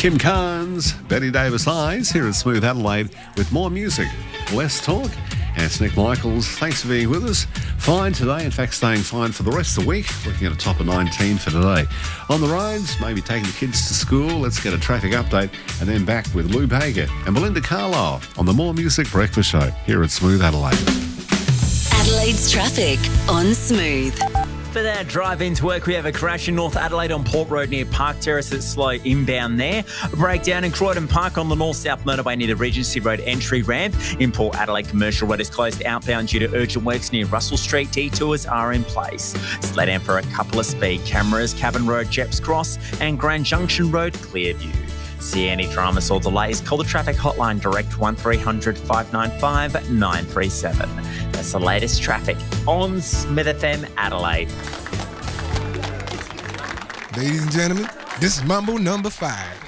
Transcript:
Kim Carnes, Betty Davis Eyes here at Smooth Adelaide with more music, less talk. And it's Nick Michaels. Thanks for being with us. Fine today, in fact staying fine for the rest of the week. Looking at a top of 19 for today. On the roads, maybe taking the kids to school. Let's get a traffic update and then back with Lou Baker and Belinda Carlisle on the More Music Breakfast Show here at Smooth Adelaide. Adelaide's traffic on Smooth. For that drive into work, we have a crash in North Adelaide on Port Road near Park Terrace. It's slow inbound there. A breakdown in Croydon Park on the north-south motorway near the Regency Road entry ramp. In Port Adelaide, Commercial Road is closed outbound due to urgent works near Russell Street. Detours are in place. Slow down for a couple of speed cameras. Cabin Road, Jeps Cross and Grand Junction Road, Clearview. See any dramas or delays, call the traffic hotline direct 1300 595 937. That's the latest traffic on Smith FM Adelaide. Ladies and gentlemen, this is Mambo number 5.